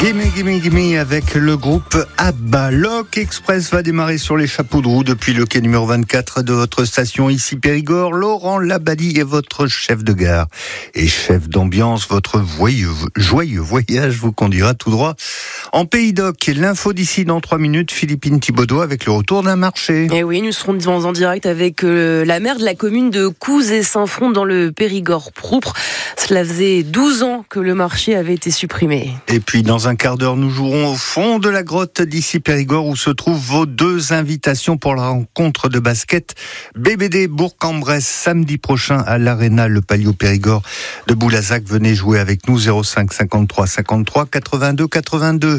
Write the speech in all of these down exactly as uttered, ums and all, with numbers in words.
Gimme, gimme, gimme avec le groupe ABBA. Loc Express va démarrer sur les chapeaux de roue depuis le quai numéro vingt-quatre de votre station ici Périgord. Laurent Labadie est votre chef de gare et chef d'ambiance. Votre voyeux, joyeux voyage vous conduira tout droit en Pays d'Oc. L'info d'ici dans trois minutes, Philippine Thibaudot avec le retour d'un marché. Et oui, nous serons en direct avec euh, la maire de la commune de Couz-et-Saint-Front dans le Périgord propre. Cela faisait douze ans que le marché avait été supprimé. Et puis dans un quart d'heure, nous jouerons au fond de la grotte d'ici Périgord où se trouvent vos deux invitations pour la rencontre de basket B B D Bourg-en-Bresse samedi prochain à l'Arena Le Palio Périgord de Boulazac. Venez jouer avec nous zéro cinq cinquante-trois cinquante-trois quatre-vingt-deux quatre-vingt-deux.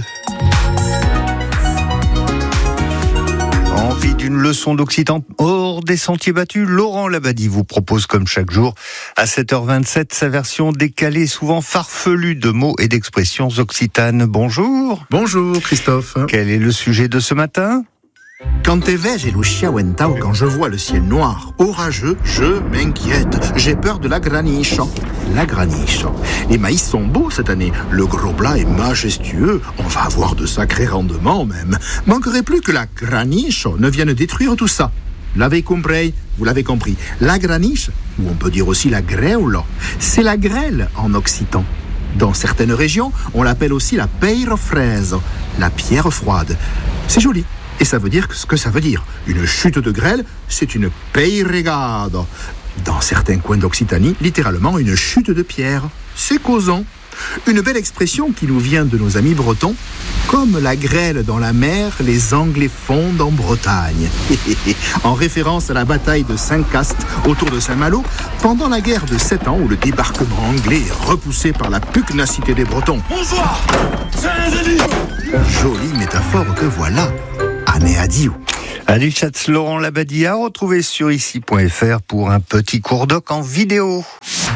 Envie d'une leçon d'occitan hors des sentiers battus, Laurent Labadie vous propose comme chaque jour à sept heures vingt-sept sa version décalée, souvent farfelue de mots et d'expressions occitanes. Bonjour. Bonjour Christophe. Quel est le sujet de ce matin ? Quand te veige et le chiawentao, quand je vois le ciel noir, orageux, je m'inquiète. J'ai peur de la graniche. La graniche. Les maïs sont beaux cette année. Le gros plat est majestueux. On va avoir de sacrés rendements même. Manquerait plus que la graniche ne vienne détruire tout ça. L'avez compris, vous l'avez compris. La graniche, ou on peut dire aussi la grêle, c'est la grêle en occitan. Dans certaines régions, on l'appelle aussi la peire fraise, la pierre froide. C'est joli. Et ça veut dire ce que ça veut dire. Une chute de grêle, c'est une peirregada. Dans certains coins d'Occitanie, littéralement une chute de pierre. C'est causant. Une belle expression qui nous vient de nos amis bretons. Comme la grêle dans la mer, les Anglais fondent en Bretagne. En référence à la bataille de Saint-Cast autour de Saint-Malo, pendant la guerre de sept ans où le débarquement anglais est repoussé par la pugnacité des Bretons. Bonsoir, c'est jolie métaphore que voilà. Année adieu. Allez, Chatz, Laurent Labadie à retrouver sur ici point f r pour un petit cours doc en vidéo.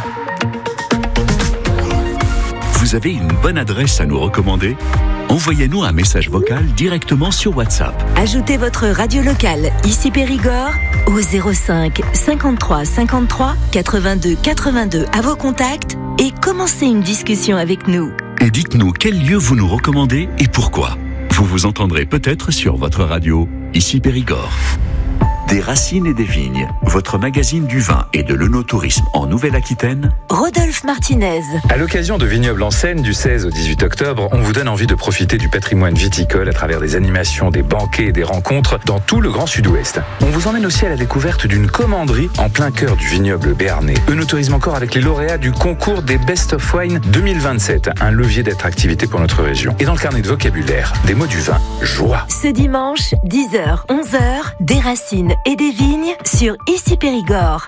Vous avez une bonne adresse à nous recommander ? Envoyez-nous un message vocal directement sur WhatsApp. Ajoutez votre radio locale ici Périgord au zéro cinq cinquante-trois cinquante-trois quatre-vingt-deux quatre-vingt-deux à vos contacts et commencez une discussion avec nous. Et dites-nous quel lieu vous nous recommandez et pourquoi. Vous vous entendrez peut-être sur votre radio, ici Périgord. Des racines et des vignes, votre magazine du vin et de l'œnotourisme en Nouvelle-Aquitaine. Rodolphe Martinez. À l'occasion de Vignoble en Seine du seize au dix-huit octobre, on vous donne envie de profiter du patrimoine viticole à travers des animations, des banquets et des rencontres dans tout le Grand Sud-Ouest. On vous emmène aussi à la découverte d'une commanderie en plein cœur du vignoble béarnais. Œnotourisme encore avec les lauréats du concours des Best of Wine deux mille vingt-sept, un levier d'attractivité pour notre région. Et dans le carnet de vocabulaire, des mots du vin, joie. Ce dimanche, dix heures, onze heures, des racines et des vignes sur Ici Périgord.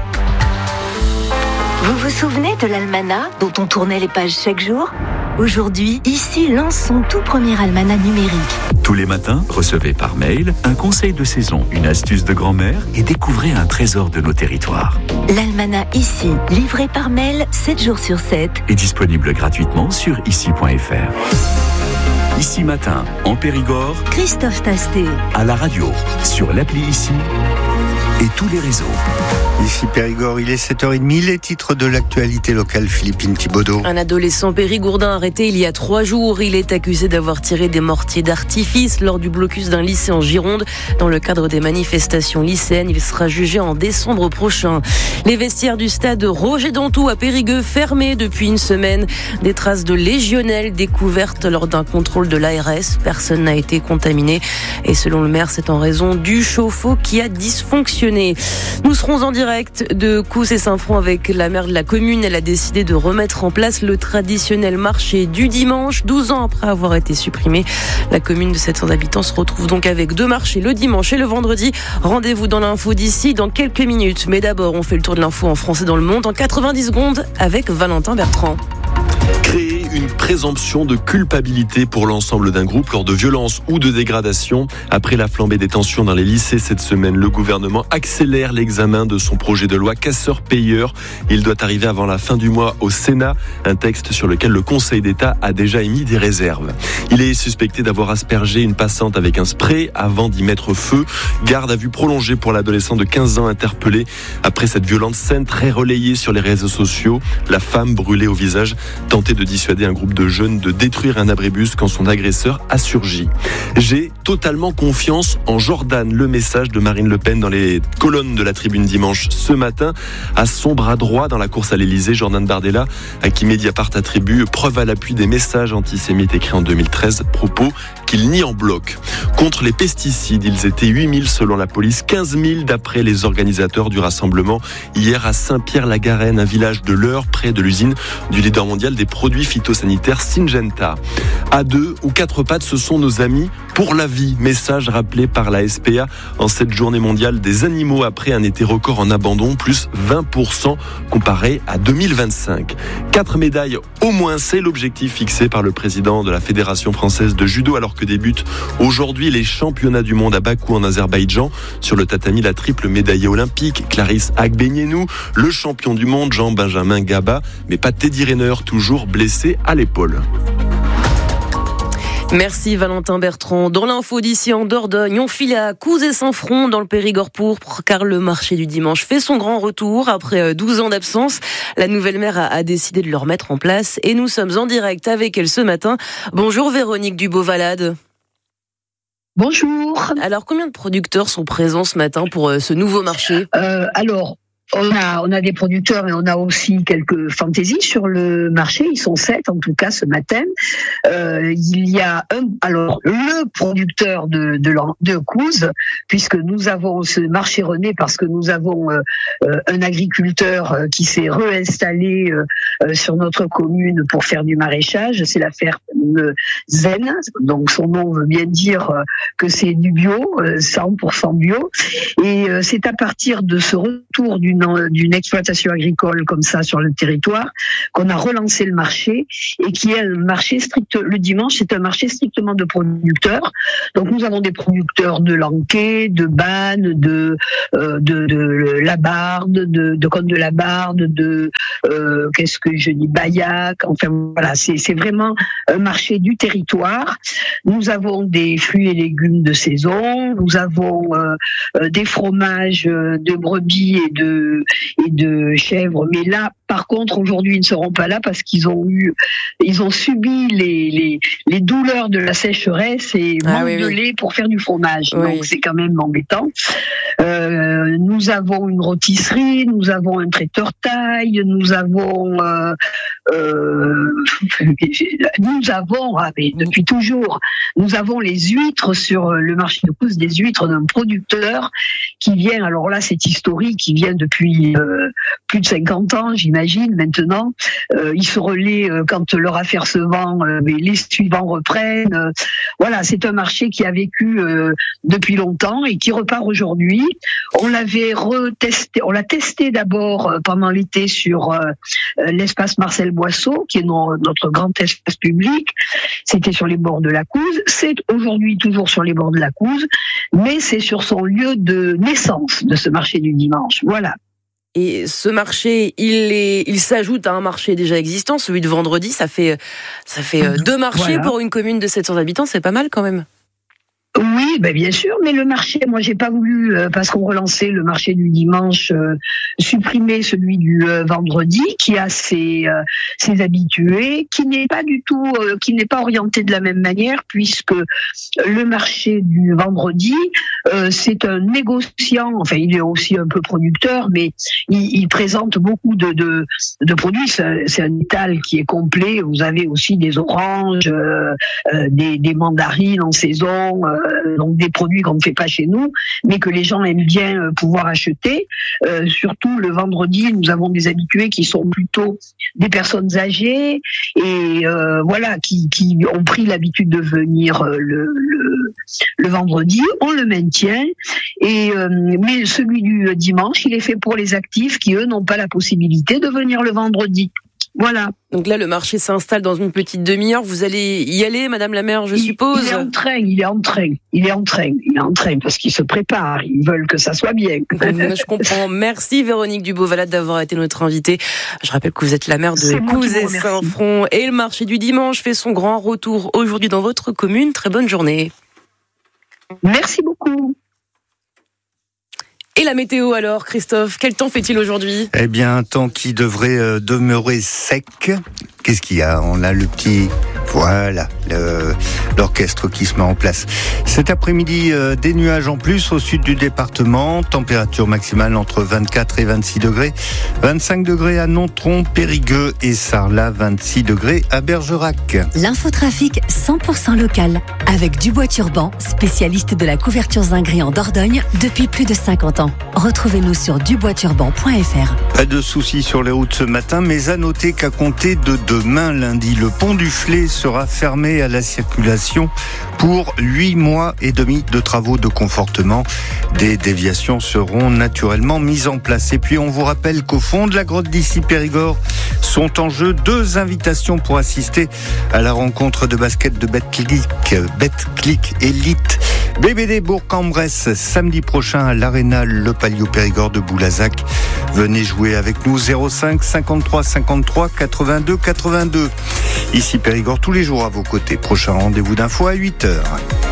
Vous vous souvenez de l'almanach dont on tournait les pages chaque jour ? Aujourd'hui, Ici lance son tout premier almanach numérique. Tous les matins, recevez par mail un conseil de saison, une astuce de grand-mère et découvrez un trésor de nos territoires. L'almanach Ici, livré par mail sept jours sur sept. Est disponible gratuitement sur ici point f r. Ici Matin, en Périgord, Christophe Tastet. À la radio, sur l'appli Ici et tous les réseaux. Ici Périgord, il est sept heures trente, les titres de l'actualité locale, Philippine Thibaudot. Un adolescent périgourdin arrêté il y a trois jours. Il est accusé d'avoir tiré des mortiers d'artifice lors du blocus d'un lycée en Gironde. Dans le cadre des manifestations lycéennes, il sera jugé en décembre prochain. Les vestiaires du stade Roger Dantou à Périgueux fermés depuis une semaine. Des traces de légionelle découvertes lors d'un contrôle de l'A R S. Personne n'a été contaminé. Et selon le maire, c'est en raison du chauffe-eau qui a dysfonctionné. Nous serons en direct de Couz-et-Saint-Front avec la maire de la commune. Elle a décidé de remettre en place le traditionnel marché du dimanche. douze ans après avoir été supprimé, la commune de sept cents habitants se retrouve donc avec deux marchés le dimanche et le vendredi. Rendez-vous dans l'info d'ici dans quelques minutes. Mais d'abord, on fait le tour de l'info en français dans le monde en quatre-vingt-dix secondes avec Valentin Bertrand. Créer une présomption de culpabilité pour l'ensemble d'un groupe lors de violences ou de dégradations. Après la flambée des tensions dans les lycées cette semaine, le gouvernement accélère l'examen de son projet de loi casseur-payeur. Il doit arriver avant la fin du mois au Sénat, un texte sur lequel le Conseil d'État a déjà émis des réserves. Il est suspecté d'avoir aspergé une passante avec un spray avant d'y mettre feu. Garde à vue prolongée pour l'adolescent de quinze ans interpellé après cette violente scène très relayée sur les réseaux sociaux. La femme brûlée au visage tentait de dissuader un groupe de jeunes de détruire un abribus quand son agresseur a surgi. J'ai totalement confiance en Jordan. Le message de Marine Le Pen dans les colonnes de la Tribune dimanche ce matin. À son bras droit dans la course à l'Elysée, Jordan Bardella, à qui Mediapart attribue preuve à l'appui des messages antisémites écrits en deux mille treize, propos qu'il nie en bloc. Contre les pesticides, ils étaient huit mille selon la police, quinze mille d'après les organisateurs du rassemblement hier à Saint-Pierre-la-Garenne, un village de l'Eure, près de l'usine du leader mondial des produits phytosanitaires Syngenta. À deux ou quatre pattes, ce sont nos amis pour la vie. Message rappelé par la S P A en cette journée mondiale des animaux après un été record en abandon, plus vingt pour cent comparé à deux mille vingt-cinq. Quatre médailles au moins, c'est l'objectif fixé par le président de la Fédération française de judo alors que débutent aujourd'hui les championnats du monde à Bakou en Azerbaïdjan. Sur le tatami, la triple médaillée olympique Clarisse Agbenienou, le champion du monde Jean-Benjamin Gaba, mais pas Teddy Riner, toujours blessé à l'épaule. Merci Valentin Bertrand. Dans l'info d'ici en Dordogne, on file à Couzé-Saint-Front dans le Périgord pourpre car le marché du dimanche fait son grand retour après douze ans d'absence. La nouvelle maire a décidé de le remettre en place et nous sommes en direct avec elle ce matin. Bonjour Véronique Dubeau-Valade. Bonjour. Alors combien de producteurs sont présents ce matin pour ce nouveau marché ? euh, Alors, On a, on a des producteurs et on a aussi quelques fantaisies sur le marché. Ils sont sept en tout cas ce matin. Euh, il y a un, alors le producteur de de, de Couze, puisque nous avons ce marché rené parce que nous avons euh, un agriculteur qui s'est réinstallé euh, sur notre commune pour faire du maraîchage. C'est la ferme Zen, donc son nom veut bien dire que c'est du bio, cent pour cent bio. Et euh, c'est à partir de ce retour d'une d'une exploitation agricole comme ça sur le territoire qu'on a relancé le marché et qui est un marché strict. Le dimanche, c'est un marché strictement de producteurs. Donc nous avons des producteurs de Lanquet, de Banne, de euh, de, de Labarde, de de Côte de Labarde, de euh, qu'est-ce que je dis, Baillac. Enfin voilà, c'est c'est vraiment un marché du territoire. Nous avons des fruits et légumes de saison. Nous avons euh, des fromages de brebis et de et de chèvres, mais là, par contre, aujourd'hui, ils ne seront pas là parce qu'ils ont eu, ils ont subi les les, les douleurs de la sécheresse et ah, manque oui, de oui. lait pour faire du fromage. Oui. Donc c'est quand même embêtant. Euh, nous avons une rôtisserie, nous avons un traiteur taille, nous avons, euh, euh, nous avons, ah, mais depuis toujours, nous avons les huîtres sur le marché de Couze, des huîtres d'un producteur qui vient. Alors là, c'est historique, qui vient depuis euh, plus de cinquante ans, j'imagine, maintenant. Euh, il se relaie euh, quand leur affaire se vend, euh, mais les suivants reprennent. Euh, voilà, c'est un marché qui a vécu euh, depuis longtemps et qui repart aujourd'hui. On l'avait retesté, on l'a testé d'abord euh, pendant l'été sur euh, l'espace Marcel Boisseau, qui est no, notre grand espace public. C'était sur les bords de la Couze. C'est aujourd'hui toujours sur les bords de la Couze, mais c'est sur son lieu de naissance de ce marché du dimanche. Voilà. Et ce marché, il est, il s'ajoute à un marché déjà existant, celui de vendredi. Ça fait, ça fait deux marchés voilà. Pour une commune de sept cents habitants. C'est pas mal quand même. Oui, ben bien sûr, mais le marché, moi j'ai pas voulu, euh, parce qu'on relançait le marché du dimanche, euh, supprimer celui du euh, vendredi, qui a ses, euh, ses habitués, qui n'est pas du tout, euh, qui n'est pas orienté de la même manière, puisque le marché du vendredi, euh, c'est un négociant, enfin il est aussi un peu producteur, mais il, il présente beaucoup de, de, de produits, c'est, c'est un étal qui est complet, vous avez aussi des oranges, euh, euh, des, des mandarines en saison, euh, donc des produits qu'on ne fait pas chez nous, mais que les gens aiment bien pouvoir acheter. Euh, surtout le vendredi, nous avons des habitués qui sont plutôt des personnes âgées et euh, voilà, qui, qui ont pris l'habitude de venir le, le, le vendredi. On le maintient, et euh, mais celui du dimanche, il est fait pour les actifs qui eux n'ont pas la possibilité de venir le vendredi. Voilà. Donc là, le marché s'installe dans une petite demi-heure. Vous allez y aller, Madame la maire, je il, suppose. Il est en train, il est en train, il est en train, il est en train, parce qu'ils se préparent, ils veulent que ça soit bien. Je comprends. Merci Véronique Dubeau-Valade d'avoir été notre invitée. Je rappelle que vous êtes la maire de Couzé-Saint-Front et le marché du dimanche fait son grand retour aujourd'hui dans votre commune. Très bonne journée. Merci beaucoup. Et la météo alors, Christophe, quel temps fait-il aujourd'hui ? Eh bien, un temps qui devrait euh, demeurer sec. Qu'est-ce qu'il y a ? On a le petit... Voilà, le, l'orchestre qui se met en place. Cet après-midi, euh, des nuages en plus au sud du département. Température maximale entre vingt-quatre et vingt-six degrés. vingt-cinq degrés à Nontron, Périgueux et Sarlat. vingt-six degrés à Bergerac. L'infotrafic cent pour cent local. Avec Dubois Turban, spécialiste de la couverture zinguerie en Dordogne depuis plus de cinquante ans. Retrouvez-nous sur dubois turban point f r. Pas de soucis sur les routes ce matin, mais à noter qu'à compter de demain lundi, le pont du Flé sera fermé à la circulation pour huit mois et demi de travaux de confortement. Des déviations seront naturellement mises en place. Et puis on vous rappelle qu'au fond de la grotte d'Issy Périgord sont en jeu deux invitations pour assister à la rencontre de basket de Betclic, Betclic Elite. B B D Bourg-en-Bresse, samedi prochain à l'Arena Le Palio Périgord de Boulazac. Venez jouer avec nous, zéro cinq cinquante-trois cinquante-trois quatre-vingt-deux quatre-vingt-deux. Ici Périgord tous les jours à vos côtés. Prochain rendez-vous d'info à huit heures.